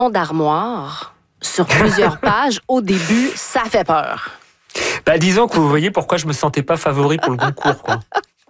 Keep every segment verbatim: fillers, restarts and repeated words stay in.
d'armoire sur plusieurs pages, au début, ça fait peur. Bah, disons que vous voyez pourquoi je me sentais pas favori pour le Goncourt, quoi.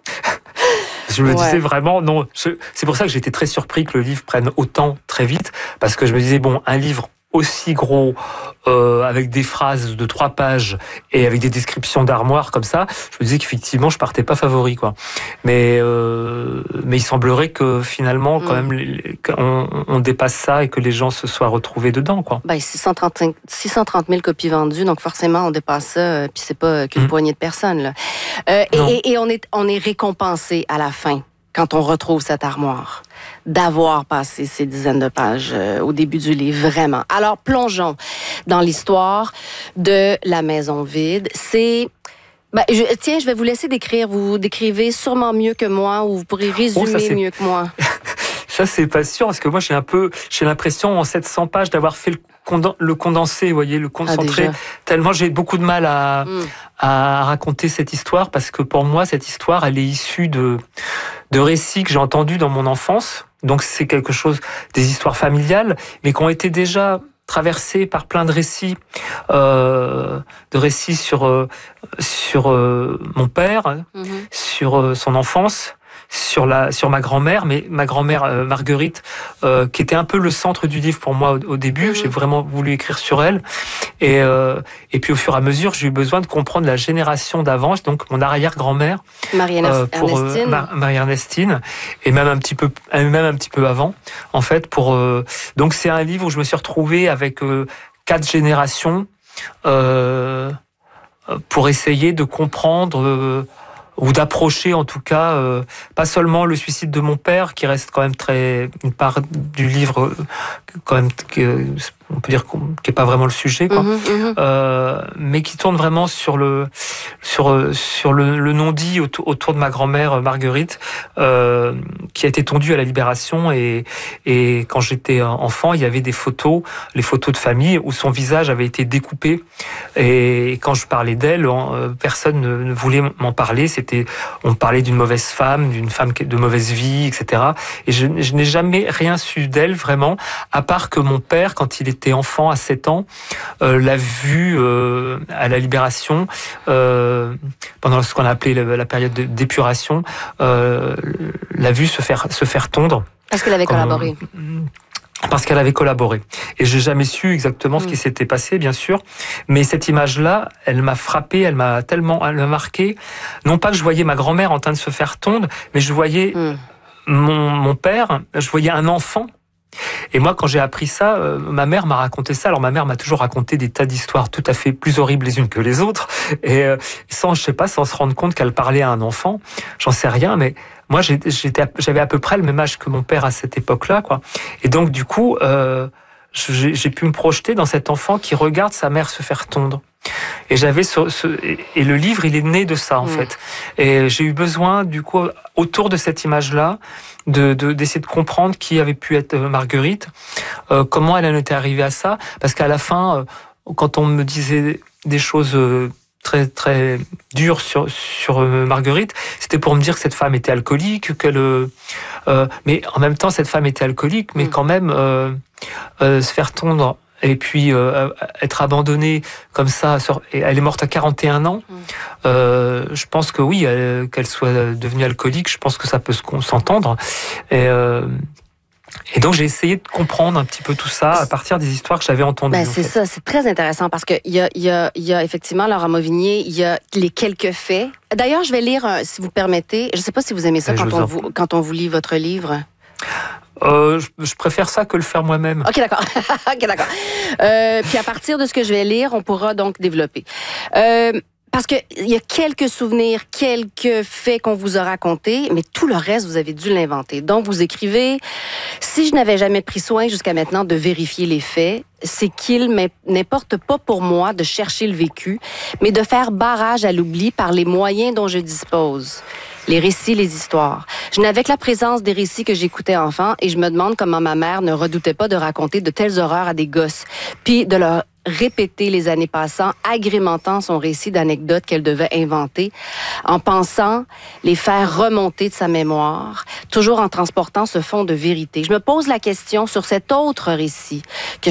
Je me ouais. disais vraiment, non. C'est pour ça que j'étais très surpris que le livre prenne autant très vite, parce que je me disais, bon, un livre aussi gros, euh, avec des phrases de trois pages et avec des descriptions d'armoires comme ça, je me disais qu'effectivement, je partais pas favori, quoi. Mais euh, mais il semblerait que finalement, quand mmh. même, on, on dépasse ça et que les gens se soient retrouvés dedans, quoi. Ben, six cent trente mille copies vendues, donc forcément, on dépasse ça, puis c'est pas qu'une mmh. poignée de personnes, là. Euh, et, et on est on est récompensé à la fin quand on retrouve cette armoire, d'avoir passé ces dizaines de pages euh, au début du livre, vraiment. Alors, plongeons dans l'histoire de La Maison Vide. C'est... Ben, je, tiens, je vais vous laisser décrire. Vous décrivez sûrement mieux que moi, ou vous pourrez résumer oh, ça, mieux que moi. Ça, c'est pas sûr, parce que moi, j'ai un peu... J'ai l'impression, en sept cents pages, d'avoir fait le Conden- le condensé, vous voyez, le concentré, ah, tellement j'ai beaucoup de mal à, mm. à raconter cette histoire, parce que pour moi, cette histoire, elle est issue de, de récits que j'ai entendus dans mon enfance. Donc c'est quelque chose, des histoires familiales, mais qui ont été déjà traversées par plein de récits, euh, de récits sur, euh, sur euh, mon père, mm-hmm. sur euh, son enfance, sur la sur ma grand-mère, mais ma grand-mère euh, Marguerite, euh, qui était un peu le centre du livre pour moi au, au début. Mmh. J'ai vraiment voulu écrire sur elle, et euh, et puis au fur et à mesure, j'ai eu besoin de comprendre la génération d'avant, donc mon arrière-grand-mère, Marie euh, pour euh, Ma, Marie-Ernestine, et même un petit peu même un petit peu avant, en fait. Pour euh, donc c'est un livre où je me suis retrouvé avec euh, quatre générations euh, pour essayer de comprendre. Euh, ou d'approcher en tout cas, euh, pas seulement le suicide de mon père, qui reste quand même très une part du livre, euh, quand même, que, on peut dire qui n'est pas vraiment le sujet, quoi. Mmh, mmh. Euh, mais qui tourne vraiment sur le sur sur le, le non-dit autour, autour de ma grand-mère Marguerite, euh, qui a été tondue à la Libération, et et quand j'étais enfant, il y avait des photos, les photos de famille où son visage avait été découpé, et quand je parlais d'elle, personne ne voulait m'en parler. C'était, on parlait d'une mauvaise femme, d'une femme de mauvaise vie, et cetera. Et je, je n'ai jamais rien su d'elle vraiment, à part que mon père, quand il était enfant à sept ans, euh, l'a vue euh, à la Libération, euh, pendant ce qu'on a appelé la, la période d'épuration, euh, l'a vue se faire se faire tondre. Parce qu'elle avait collaboré. Parce qu'elle avait collaboré. Et j'ai jamais su exactement ce qui s'était passé, bien sûr. Mais cette image-là, elle m'a frappé, elle m'a tellement elle m'a marqué. Non pas que je voyais ma grand-mère en train de se faire tondre, mais je voyais mm. mon, mon père, je voyais un enfant. Et moi, quand j'ai appris ça, euh, ma mère m'a raconté ça. Alors, ma mère m'a toujours raconté des tas d'histoires tout à fait plus horribles les unes que les autres. Et euh, sans, je sais pas, sans se rendre compte qu'elle parlait à un enfant. J'en sais rien, mais moi, j'étais, j'avais à peu près le même âge que mon père à cette époque-là, quoi. Et donc, du coup, euh, j'ai, j'ai pu me projeter dans cet enfant qui regarde sa mère se faire tondre. Et j'avais ce, ce et le livre, il est né de ça, en mmh. fait. Et j'ai eu besoin, du coup, autour de cette image-là, de, de d'essayer de comprendre qui avait pu être Marguerite, euh, comment elle en était arrivée à ça, parce qu'à la fin, euh, quand on me disait des choses euh, très très dures sur sur euh, Marguerite, c'était pour me dire que cette femme était alcoolique, qu'elle, euh, euh, mais en même temps, cette femme était alcoolique, mais mmh. quand même euh, euh, se faire tondre. Et puis euh, être abandonnée comme ça, elle est morte à quarante et un ans. Mmh. Euh, je pense que oui, elle, qu'elle soit devenue alcoolique, je pense que ça peut s'entendre. Et, euh, et donc j'ai essayé de comprendre un petit peu tout ça à partir des histoires que j'avais entendues. Ben, c'est ça, c'est très intéressant parce que il y a, il y a, il y a effectivement Laura Mauvigné, il y a les quelques faits. D'ailleurs, je vais lire, si vous permettez. Je ne sais pas si vous aimez ça quand on, vous, quand on vous lit votre livre. Euh, je, je préfère ça que le faire moi-même. OK, d'accord. OK, d'accord. Euh, puis à partir de ce que je vais lire, on pourra donc développer. Euh, parce qu'il y a quelques souvenirs, quelques faits qu'on vous a racontés, mais tout le reste, vous avez dû l'inventer. Donc, vous écrivez, si je n'avais jamais pris soin jusqu'à maintenant de vérifier les faits, c'est qu'il n'importe pas pour moi de chercher le vécu, mais de faire barrage à l'oubli par les moyens dont je dispose. Les récits, les histoires. Je n'avais que la présence des récits que j'écoutais enfant et je me demande comment ma mère ne redoutait pas de raconter de telles horreurs à des gosses, puis de leur répété les années passant, agrémentant son récit d'anecdotes qu'elle devait inventer, en pensant les faire remonter de sa mémoire, toujours en transportant ce fond de vérité. Je me pose la question sur cet autre récit que